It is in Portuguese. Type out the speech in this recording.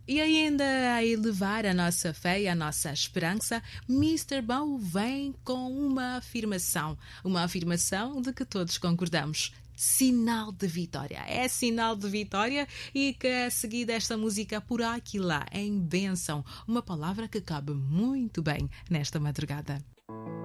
E ainda a elevar a nossa fé e a nossa esperança, Mr. Bow vem com uma afirmação de que todos concordamos. Sinal de vitória. É sinal de vitória e que a seguir desta música por aqui lá, em bênção. Uma palavra que cabe muito bem nesta madrugada.